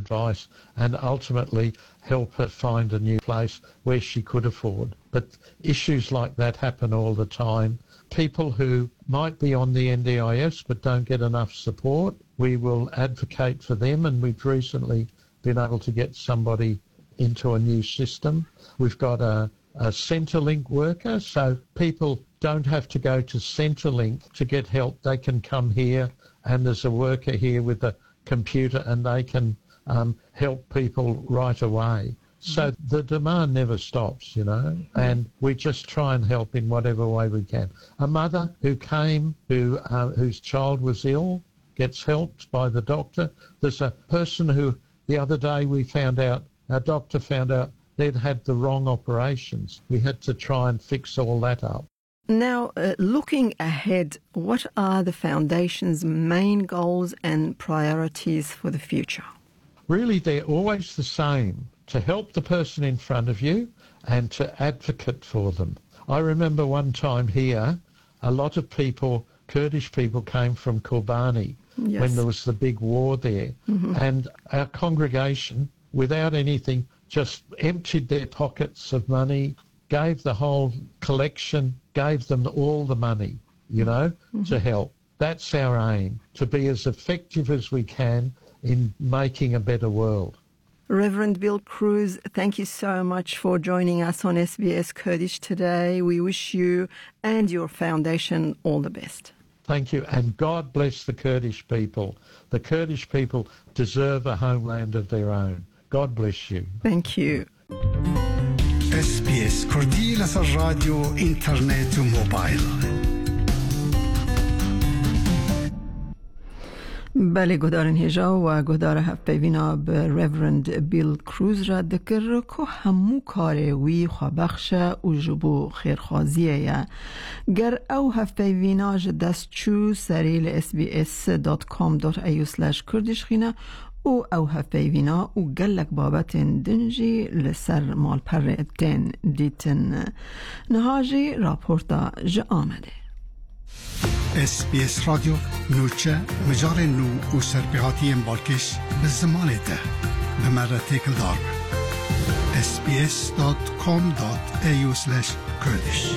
advice and ultimately help her find a new place where she could afford. But issues like that happen all the time. People who might be on the NDIS but don't get enough support, we will advocate for them, and we've recently been able to get somebody into a new system. We've got a Centrelink worker, so people don't have to go to Centrelink to get help. They can come here, and there's a worker here with a computer, and they can help people right away. So the demand never stops, and we just try and help in whatever way we can. A mother who came, whose child was ill, gets helped by the doctor. There's a person who, the other day our doctor found out they'd had the wrong operations. We had to try and fix all that up. Now, looking ahead, what are the Foundation's main goals and priorities for the future? Really, they're always the same: to help the person in front of you and to advocate for them. I remember one time here, a lot of people, Kurdish people, came from Kobani when there was the big war there. And our congregation, without anything, just emptied their pockets of money, gave the whole collection, gave them all the money, to help. That's our aim, to be as effective as we can in making a better world. Reverend Bill Cruz, thank you so much for joining us on SBS Kurdish today. We wish you and your foundation all the best. Thank you, and God bless the Kurdish people. The Kurdish people deserve a homeland of their own. God bless you. Thank you. SBS كردي لسر راديو إنترنت وموبايل. بله گدارن هجا و گدار هفت پیوینا به ریورند بیل کروز را دکر که همو کار وی خوابخش و جبو خیرخوازیه یا گر او هفت پیوینا دست چو سریل sbs.com.au/kurdish خینا او هفت پیوینا و گلک بابت دنجی لسر مال پر دن دیتن نهاجی راپورتا جا آمده. SBS راديو نوچه مجار نو و سرپیهاتی بالکش به زمان ده به مرتک دار sbs.com.au/kurdish.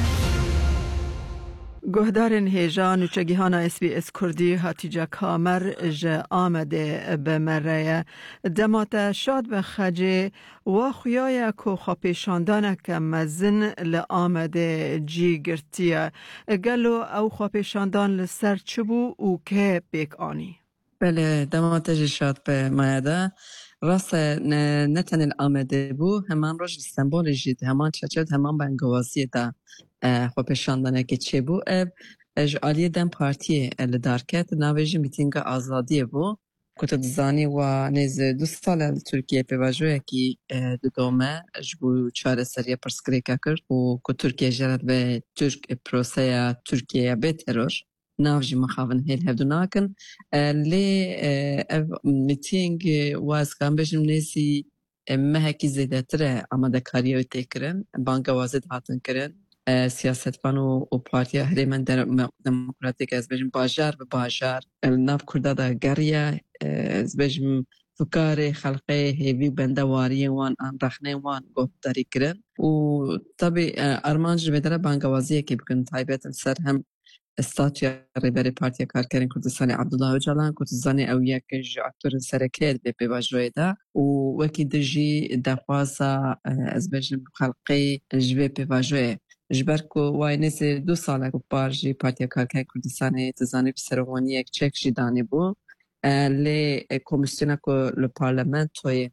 گهدارن هیجا نوچگیهانا SBS کردی هاتیجا کامر جا آمده به مره دمات شاد به خجه و خویای که خوابشاندانه که مزن لآمده جی گرتیه گلو او خوابشاندان لسر چبو و که بیک آنی؟ بله دمات جی شاد به مایده راست نتن الآمده بو همان روش استنبول جید همان چچد همان بنگوازی ده خوابشاندانه که چه بو اجعالی دن پارتیه لدارکت ناویجی میتینگ آزادیه بو کتد زانی و نیز 2 سال ترکیه پیواجوه که دومه جبو 4 سریه پرسکریکا کرد و که ترکیه جرد به ترک پروسه ترکیه به ترور ناوجی مخاون هیل هفدو ناکن لی میتینگ واز کام بجم نیزی مهکی زیده تره آماده کاریه تکرن بانگوازد هاتن کرن سیاستوان و پارتیا هریمن دموکراتیک از بجم باجار به باجار ناف کرده دا گریه از بجم فکار خلقه هیوی بندواری وان رخنه وان گفتاری کرن و طبی ارمانج بدره بانگوازیه که بکن تایبت سر هم استاتیا ریبری پارتیا کارکرین کردستانی عبدالله جلان کردستانی او یک اکتور سرکیت به پیواجوی دا و وکی دجی دخوازا از بجم خلقه جوی پیواجوی جبرکو وای نیز 2 ساله کو پارجی پارتیا کارکرین کردستانی تزانی بسروانی یک چک جدانی بو لی کمیسیون کو لپارلمنت توی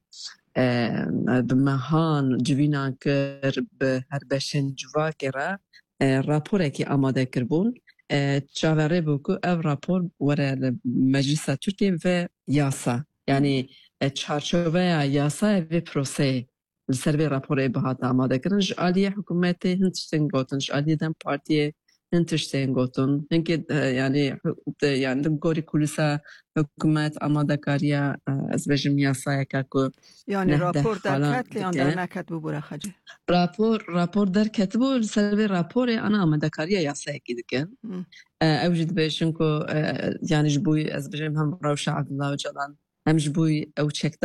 بمهان جوینان کر به هر بشن جوا کرا راپوره که آماده کربون چاوره بوکو او راپور وره مجلس ترکیه و یاسا یعنی چارچوبه یاسا و پروسه لسر به راپور بهات آماده کردن جالیه حکومت هندشتن گوتن جالیه دم پارتی هندشتن گوتن هنگی یعنی گوری کلیسا حکومت آماده کاریا از بجم یاسا یکاکو یعنی راپور در کتلی آن در نکتبو برا خجه راپور در کتبو لسر به راپور آنا آماده کاریا یاسا یکی دکن اوجد بشن کو یعنی جبوی از بجم هم روش عبدالله و جلان هم جبوی او چک